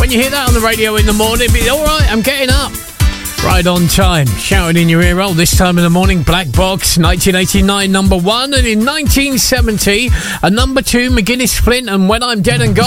When you hear that on the radio in the morning, be alright, I'm getting up. Right on time, shouting in your ear roll. This time in the morning, Black Box, 1989, number 1. And in 1970, a number 2, McGuinness Flint, and When I'm Dead and Gone.